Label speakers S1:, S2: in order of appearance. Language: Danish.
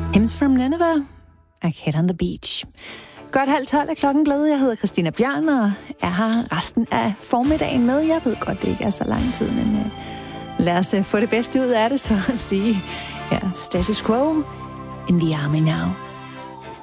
S1: Hymns from Nineveh, A Kid on the Beach. Godt 11:30 er klokken blevet. Jeg hedder Christina Bjørn, og er her resten af formiddagen med. Jeg ved godt, det ikke er så lang tid, men lad os få det bedste ud af det, så at sige. Ja, status quo in the army now.